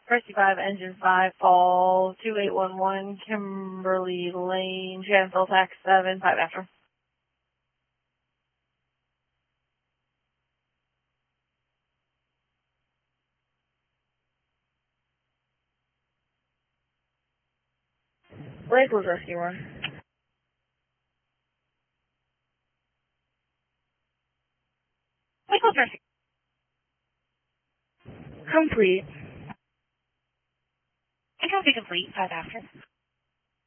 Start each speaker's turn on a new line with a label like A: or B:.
A: Mercy 5, Engine 5, fall 2811, Kimberly Lane, Chancel, tax 7, 5 after. Lake was Rescue 1. Lake was Rescue. Complete.
B: It will be complete, 5 after.